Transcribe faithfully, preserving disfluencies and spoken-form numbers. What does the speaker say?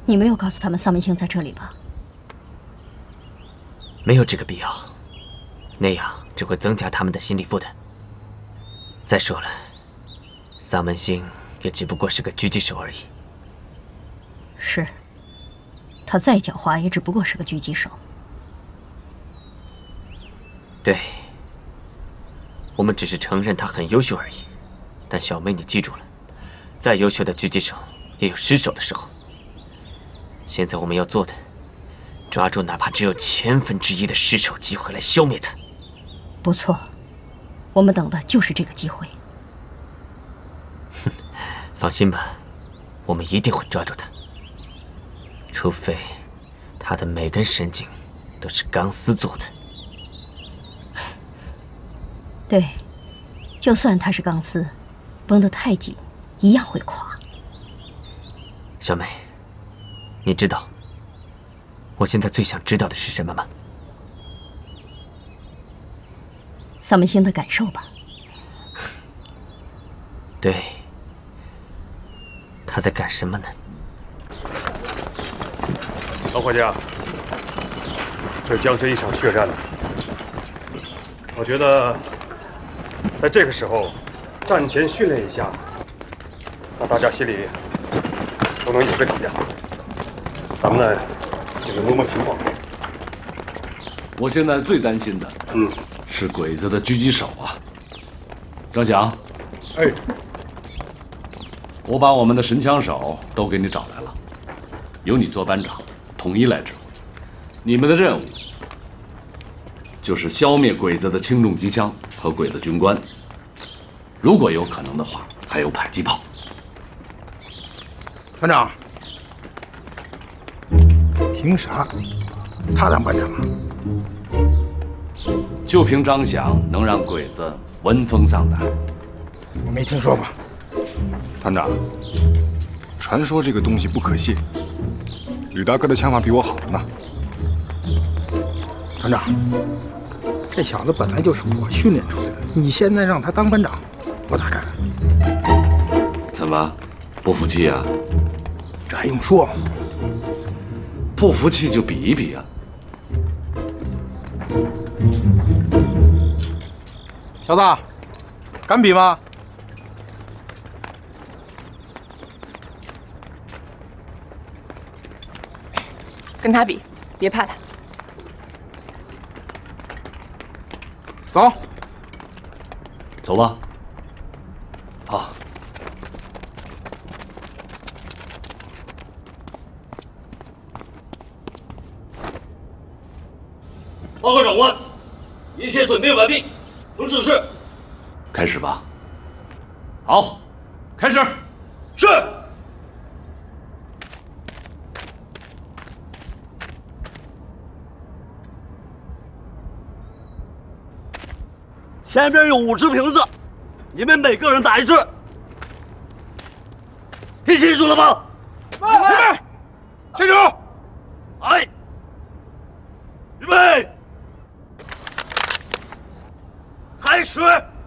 你没有告诉他们丧门星在这里吧？ 没有这个必要，那样只会增加他们的心理负担。再说了，丧门星也只不过是个狙击手而已。 是，他再狡猾，也只不过是个狙击手。 对，我们只是承认他很优秀而已。但小妹，你记住了，再优秀的狙击手也有失手的时候。现在我们要做的，抓住哪怕只有千分之一的失手机会来消灭他。 不错，我们等的就是这个机会。 哼，放心吧，我们一定会抓住他。除非他的每根神经都是钢丝做的。 对，就算他是钢丝，绷得太紧，一样会垮。 小美，你知道我现在最想知道的是什么吗？ 丧门星的感受吧。 对，他在干什么呢？ 老伙计啊，这将是一场血战呢。我觉得，在这个时候，战前训练一下，让大家心里都能有个底呀。咱们呢，也能摸摸情况。 我现在最担心的， 嗯， 是鬼子的狙击手啊。张翔， 哎， 我把我们的神枪手都给你找来了，由你做班长，统一来指挥。你们的任务就是消灭鬼子的轻重机枪和鬼子军官，如果有可能的话，还有迫击炮。 班长，凭啥他当班长啊？ 就凭张翔能让鬼子闻风丧胆。 我没听说过。 团长，传说这个东西不可信，吕大哥的枪法比我好着呢。 团长，这小子本来就是我训练出来的，你现在让他当班长，我咋干？ 怎么，不服气啊？ 这还用说吗？ 不服气就比一比啊！ 小子，敢比吗？ 跟他比，别怕他。 走， 走吧。好。 报告长官，一切准备完毕，请指示。 开始吧。好，开始。 是。前边有五只瓶子，你们每个人打一只。听清楚了吗？ 预备，清楚。 来，预备，开始。